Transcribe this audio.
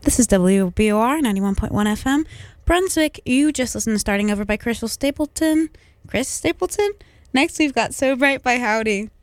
This is WBOR 91.1 FM. Brunswick, you just listened to Starting Over by Chris Stapleton. Next, we've got So Bright by Howdy.